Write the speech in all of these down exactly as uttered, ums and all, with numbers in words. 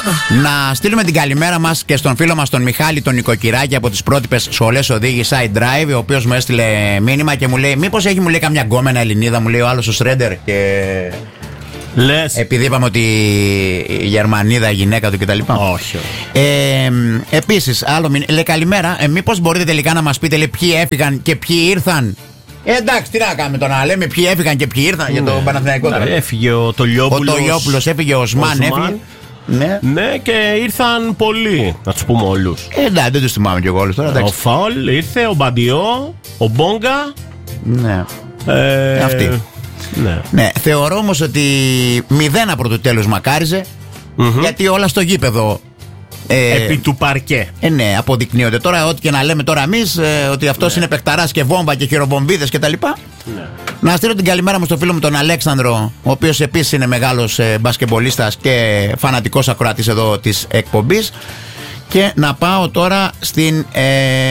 Να στείλουμε την καλημέρα μας και στον φίλο μας τον Μιχάλη τον Νοικοκυράκη από τις πρότυπες σχολές οδήγηση Side Drive, ο οποίος μου έστειλε μήνυμα και μου λέει: μήπως έχει, μου λέει, καμιά γκόμενα Ελληνίδα, μου λέει ο άλλος ο Σρέντερ. Και λες. Επειδή είπαμε ότι η Γερμανίδα, η γυναίκα του κτλ. Όχι. Ε, Επίσης, άλλο μήνυμα. Λέει: καλημέρα. Ε, μήπως μπορείτε τελικά να μας πείτε, λέει, ποιοι έφυγαν και ποιοι ήρθαν. Ε, εντάξει, τι να κάνουμε τώρα, να λέμε ποιοι έφυγαν και ποιοι ήρθαν, ναι, για το Παναθηναϊκό. Ναι, έφυγε ο Τολιόπουλος. Ο Τολιόπουλος έφυγε, ο Οσμάν έφυγε. Ναι. Ναι, και ήρθαν πολλοί, να τους πούμε όλους. Ε, εντάξει, δεν τους θυμάμαι κι εγώ όλους τώρα. Ο Φαουλ ήρθε, ο Μπαντιό, ο Μπόγκα. Ναι. Ε, Αυτή. Ναι. Ναι, θεωρώ όμως ότι μηδέν από το τέλος μακάριζε, mm-hmm. γιατί όλα στο γήπεδο. Ε, Επί του παρκέ. Ε, ναι, αποδεικνύονται. Τώρα, ό,τι και να λέμε τώρα εμείς, ε, ότι αυτός ναι. είναι παιχταράς και βόμβα και χειροβομβίδες κτλ. Ναι. Να στείλω την καλημέρα μου στο φίλο μου τον Αλέξανδρο, ο οποίος επίσης είναι μεγάλος ε, μπασκεμπολίστας και φανατικός ακροατής εδώ της εκπομπής. Και να πάω τώρα στην ε,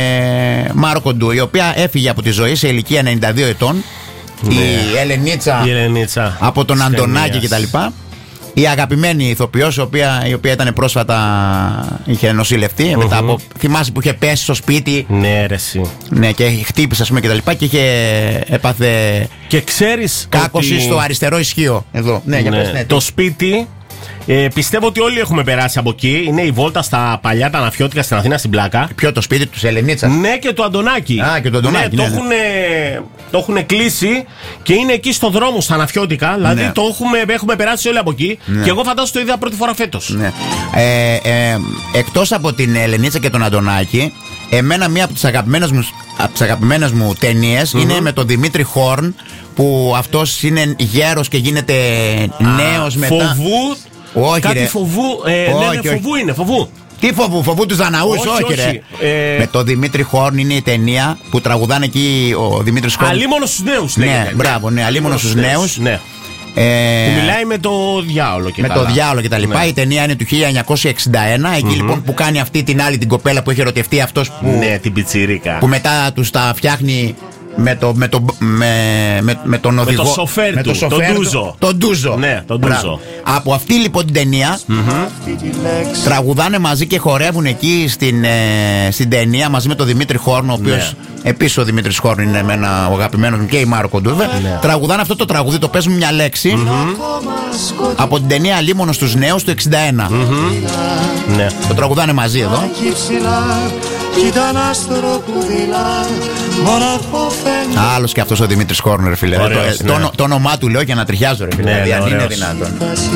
Μάρο Κοντού, η οποία έφυγε από τη ζωή σε ηλικία ενενήντα δύο ετών. Ναι. Η Ελενίτσα, η Ελενίτσα από τον Αντωνάκη κτλ. Η αγαπημένη ηθοποιός, η οποία, η οποία ήταν πρόσφατα, είχε νοσηλευτεί. Mm-hmm. Μετά από, θυμάσαι που είχε πέσει στο σπίτι. Ναι, ρε εσύ. Ναι, και χτύπησε, ας πούμε, και τα λοιπά. Και είχε έπαθε. Και ξέρεις. Κάκωση ότι... στο αριστερό ισχύο. Εδώ. Ναι, ναι. Για πες, ναι, το σπίτι. Ε, πιστεύω ότι όλοι έχουμε περάσει από εκεί. Είναι η βόλτα στα παλιά τα Αναφιώτικα στην Αθήνα, στην Πλάκα. Ποιο, το σπίτι του Ελενίτσα? Ναι, και το Αντωνάκη. Α, και το Αντωνάκη. Ναι, ναι, το, ναι. έχουν, το έχουν κλείσει και είναι εκεί στο δρόμο στα Αναφιώτικα. Δηλαδή ναι. το έχουμε, έχουμε περάσει όλοι από εκεί. Ναι. Και εγώ φαντάζομαι το είδα πρώτη φορά φέτος. Ναι. Ε, ε, εκτός από την Ελενίτσα και τον Αντωνάκη, εμένα μία από τις αγαπημένες μου, από τις αγαπημένες μου ταινίες mm-hmm. είναι με τον Δημήτρη Χόρν, που αυτός είναι γέρος και γίνεται νέος μετά. Φοβού. Όχι, κάτι ρε. φοβού. Ε, όχι, ναι, ναι, φοβού όχι. είναι, φοβού. Τι φοβού, φοβού του Δαναούς, όχι, όχι, όχι ρε. Ε... Με τον Δημήτρη Χόρν είναι η ταινία που τραγουδάνε εκεί ο Δημήτρης Χόρν. Αλίμονος στους νέους, ναι, λέγεται. μπράβο, ναι, Αλίμονος στους νέους. Ναι. Ε, που μιλάει με το διάολο και με καλά. το διάολο και τα λοιπά. Ναι. Η ταινία είναι του χίλια εννιακόσια εξήντα ένα. Εκεί mm-hmm. λοιπόν που κάνει αυτή την άλλη την κοπέλα που έχει ερωτευτεί αυτός που. Ναι, την πιτσιρίκα. Που μετά τους τα φτιάχνει. Με, το, με, το, με, με, με τον οδηγό. Με το σοφέρ του, τον Ντούζο. Τον Ντούζο. Ναι, τον Ντούζο. Από αυτή λοιπόν την ταινία mm-hmm. τραγουδάνε μαζί και χορεύουν εκεί στην, ε, στην ταινία μαζί με τον Δημήτρη Χόρν, ο οποίος ναι. επίσης ο Δημήτρης Χόρν είναι εμένα ο αγαπημένος μου και η Μάρο Κοντού. Ναι. Τραγουδάνε αυτό το τραγούδι, το παίζουν μια λέξη mm-hmm. από την ταινία Αλίμονος στους νέους του εξήντα ένα. Mm-hmm. Ναι. Το τραγουδάνε μαζί εδώ. Άλλος και αυτός ο Δημήτρης Χόρν, ρε φίλε. Ωραίος, το, ναι. το, το, το όνομά του λέω για να τριχιάζω, ρε φίλε. Ναι, δηλαδή, ναι, αν είναι ωραίος. δυνατόν.